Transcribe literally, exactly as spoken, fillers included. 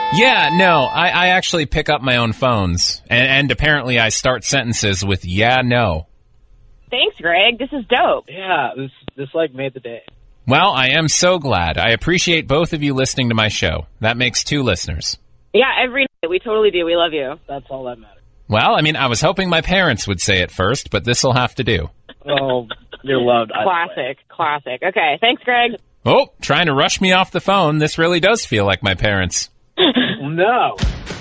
Yeah, no, I, I actually pick up my own phones, and, and apparently I start sentences with yeah, no. Thanks, Greg. This is dope. Yeah, this this like made the day. Well, I am so glad. I appreciate both of you listening to my show. That makes two listeners. Yeah, every night. We totally do. We love you. That's all that matters. Well, I mean, I was hoping my parents would say it first, but this'll have to do. Oh, you're loved. Classic, classic. Okay, thanks, Greg. Oh, trying to rush me off the phone. This really does feel like my parents. No.